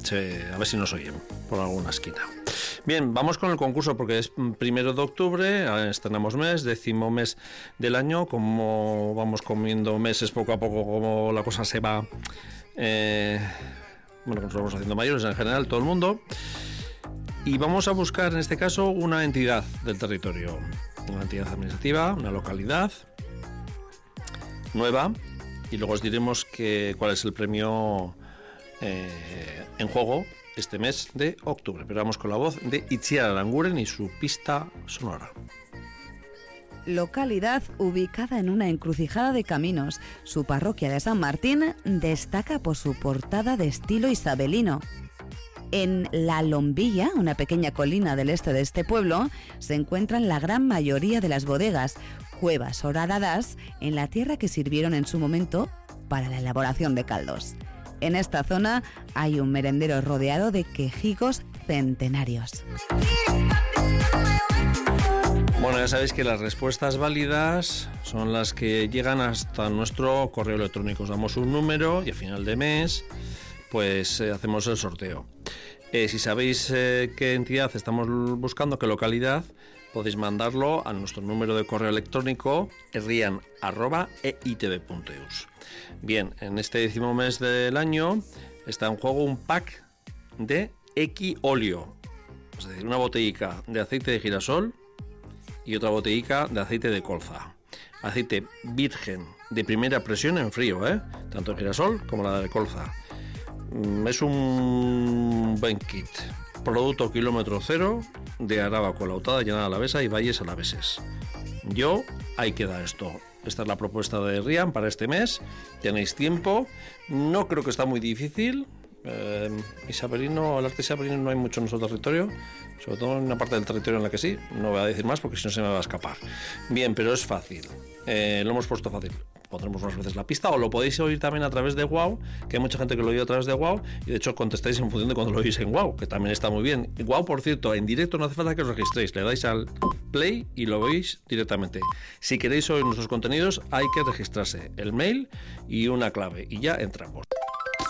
a ver si nos oyen por alguna esquina. Bien, vamos con el concurso porque es 1 de octubre, estrenamos mes, 10º mes del año. Como vamos comiendo meses poco a poco, como la cosa se va, bueno, nos vamos haciendo mayores en general, todo el mundo. Y vamos a buscar en este caso una entidad del territorio, una entidad administrativa, una localidad nueva, y luego os diremos cuál es el premio en juego este mes de octubre. Pero vamos con la voz de Itziar Aranguren y su pista sonora. Localidad ubicada en una encrucijada de caminos. Su parroquia de San Martín destaca por su portada de estilo isabelino. En La Lombilla, una pequeña colina del este de este pueblo, se encuentran la gran mayoría de las bodegas, cuevas horadadas en la tierra que sirvieron en su momento para la elaboración de caldos. En esta zona hay un merendero rodeado de quejigos centenarios. Bueno, ya sabéis que las respuestas válidas son las que llegan hasta nuestro correo electrónico. Os damos un número y a final de mes pues hacemos el sorteo. Si sabéis qué entidad estamos buscando, qué localidad, podéis mandarlo a nuestro número de correo electrónico rian@eitv.eus. Bien, en este 10º mes del año está en juego un pack de equiolio, es decir, una botellica de aceite de girasol y otra botellica de aceite de colza. Aceite virgen de primera presión en frío, tanto el girasol como la de colza. Es un buen kit. Producto kilómetro cero de Araba Colautada, Llanada Alavesa y Valles Alaveses. Ahí queda esto. Esta es la propuesta de Rian para este mes. Tenéis tiempo. No creo que está muy difícil. El arte isabelino no hay mucho en nuestro territorio, sobre todo en una parte del territorio en la que sí. No voy a decir más porque si no se me va a escapar. Bien, pero es fácil. Lo hemos puesto fácil. Pondremos más veces la pista, o lo podéis oír también a través de WOW, que hay mucha gente que lo oye a través de WOW, y de hecho contestáis en función de cuando lo oís en WOW, que también está muy bien. WOW, por cierto, en directo no hace falta que os registréis, le dais al play y lo veis directamente. Si queréis oír nuestros contenidos hay que registrarse, el mail y una clave, y ya entramos.